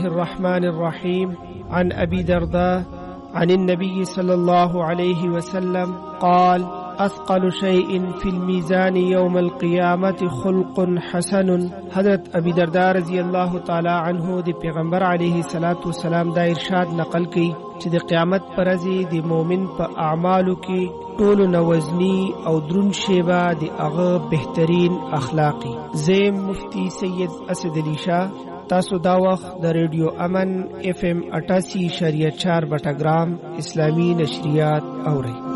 الرحمن الرحيم عن أبي درداء عن النبي صلى الله عليه وسلم قال أثقل شيء في الميزان يوم القيامة خلق حسن. حضرت ابی درداء رضی اللہ تعالی عنہ دی پیغمبر علیہ الصلوۃ والسلام دا ارشاد نقل کی چې د قیامت پر ورځ د مؤمن په اعمالو کې ټول نوزنی او درون شیبه د هغه بهترین اخلاقی. زیم مفتی سید اسد علی شاه. تاسو دا وخت د ریډیو امن FM 88.4 بټګرام اسلامی نشریات اورئ.